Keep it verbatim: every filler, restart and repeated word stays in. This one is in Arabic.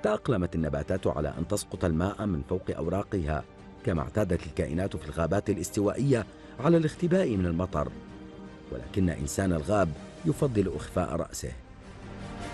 تأقلمت النباتات على أن تسقط الماء من فوق أوراقها، كما اعتادت الكائنات في الغابات الاستوائية على الاختباء من المطر، ولكن إنسان الغاب يفضل إخفاء رأسه.